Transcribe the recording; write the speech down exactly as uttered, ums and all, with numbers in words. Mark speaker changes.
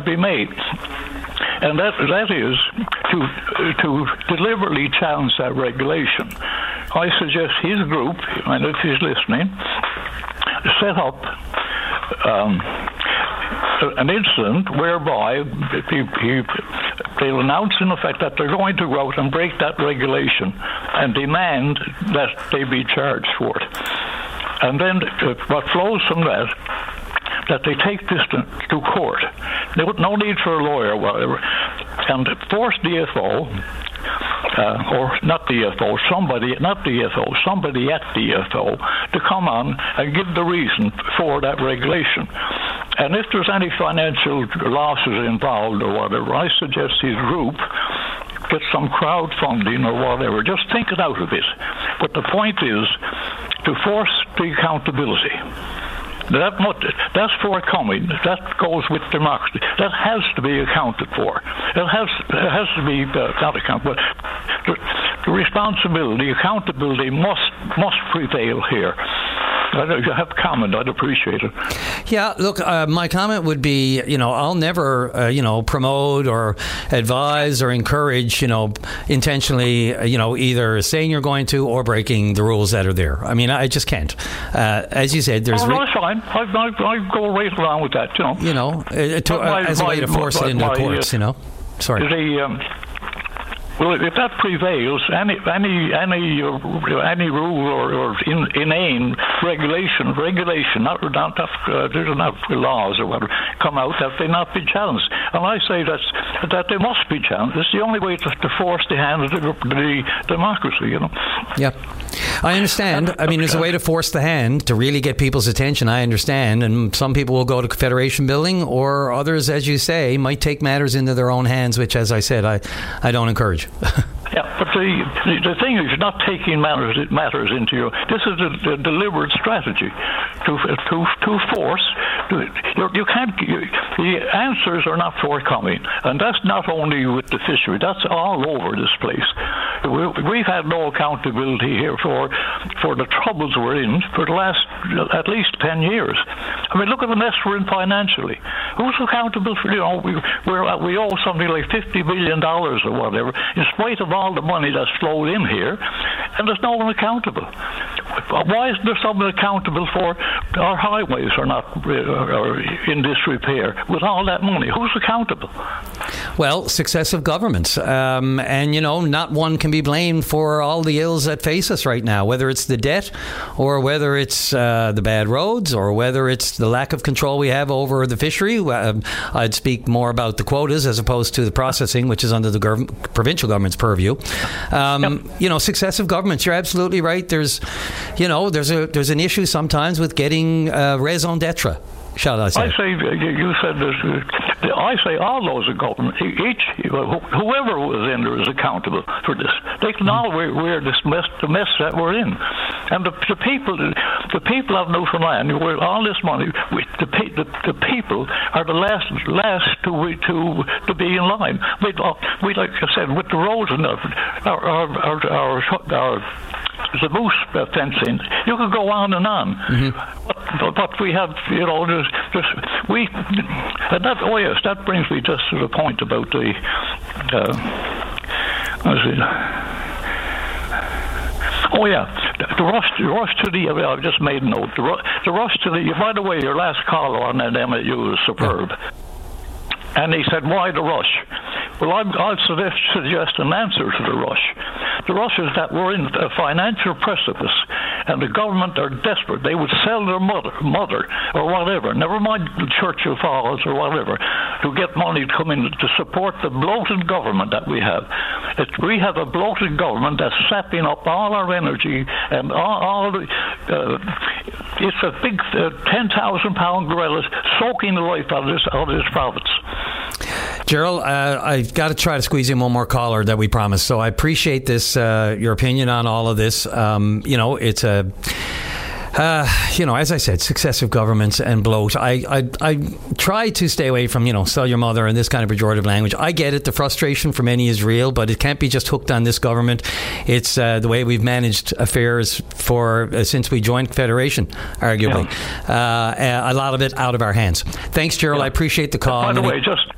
Speaker 1: be made. And that that is to to deliberately challenge that regulation. I suggest his group, and if he's listening, set up um, an incident whereby he, he, they'll announce in effect that they're going to go out and break that regulation and demand that they be charged for it. And then what flows from that, that they take this to, to court. No, no need for a lawyer, whatever, and force D F O, uh, or not D F O, somebody, not D F O, somebody at D F O to come on and give the reason for that regulation. And if there's any financial losses involved or whatever, I suggest his group get some crowdfunding or whatever. Just think it out a bit. But the point is to force the accountability. That much, that's forthcoming. That goes with democracy. That has to be accounted for. It has it has to be uh, not accounted, but the, the responsibility, accountability must must prevail here. If you have a comment, I'd appreciate it.
Speaker 2: Yeah, look, uh, my comment would be, you know, I'll never, uh, you know, promote or advise or encourage, you know, intentionally, uh, you know, either saying you're going to or breaking the rules that are there. I mean, I just can't. Uh, as you said, there's...
Speaker 1: Oh, no, that's fine. I, I, I go right along with that, you know.
Speaker 2: You know, uh, to, uh,
Speaker 1: my,
Speaker 2: as a way
Speaker 1: my,
Speaker 2: to force
Speaker 1: my,
Speaker 2: it into
Speaker 1: my,
Speaker 2: the courts,
Speaker 1: uh,
Speaker 2: you know. Sorry.
Speaker 1: The, um, Well, if that prevails, any any any uh, any rule or, or in, inane regulation, regulation, not not uh, there's not laws or whatever, come out that they not be challenged. And I say that's that they must be challenged. It's the only way to, to force the hand of the, the democracy, you know.
Speaker 2: Yeah. I understand. I mean, there's a way to force the hand to really get people's attention. I understand. And some people will go to Confederation Building, or others, as you say, might take matters into their own hands, which, as I said, I, I don't encourage.
Speaker 1: Yeah, but the, the the thing is, you're not taking matters matters into your. This is a, a deliberate strategy to to to force. To, you, you can't. You, the answers are not forthcoming, and that's not only with the fishery. That's all over this place. We, we've had no accountability here for for the troubles we're in for the last at least ten years. I mean, look at the mess we're in financially. Who's accountable for? You know, we we're, we owe something like fifty billion dollars or whatever, in spite of all the money that's flowed in here, and there's no one accountable. Why isn't there someone accountable for our highways are not uh, are in disrepair with all that money? Who's accountable?
Speaker 2: Well, successive governments, um, and you know, not one can be blamed for all the ills that face us right now. Whether it's the debt, or whether it's uh, the bad roads, or whether it's the lack of control we have over the fishery. Uh, I'd speak more about the quotas as opposed to the processing, which is under the gov- provincial government's purview. Um, yep. You know, successive governments. You're absolutely right. There's, you know, there's a there's an issue sometimes with getting uh, raison d'etre. Shall I say?
Speaker 1: I say you said this. I say all those are government. Each whoever was in there is accountable for this. They can all wear, wear this mess, the mess that we're in, and the, the people, the people of Newfoundland, where all this money, we, the, the the people are the last last to to to be in line. We we like I said with the roads and our our our our, our the moose fencing. You could go on and on. Mm-hmm. But, but we have, you know, there's, there's, we, and that, oh yes, that brings me just to the point about the, uh, what is it? Oh yeah, the rush, the rush to the, I've just made a note, the, the rush to the, by the way, your last caller on that M A U was superb. And he said, why the rush? Well, I'm, I'll suggest, suggest an answer to the rush. The rush is that we're in a financial precipice, and the government are desperate. They would sell their mother, mother or whatever, never mind Churchill Falls or whatever, to get money to come in to support the bloated government that we have. It, we have a bloated government that's sapping up all our energy and all, all the... Uh, it's a big uh, ten thousand pound gorilla soaking the life out of this, out of this province.
Speaker 2: Gerald, uh, I've got to try to squeeze in one more caller that we promised. So I appreciate this, uh, your opinion on all of this. Um, you know, it's a... Uh, you know, as I said, successive governments and bloat. I, I I try to stay away from, you know, sell your mother and this kind of pejorative language. I get it. The frustration for many is real, but it can't be just hooked on this government. It's uh, the way we've managed affairs for uh, since we joined Confederation, arguably. Yeah. Uh, a lot of it out of our hands. Thanks, Gerald. Yeah. I appreciate the call.
Speaker 1: By the way, just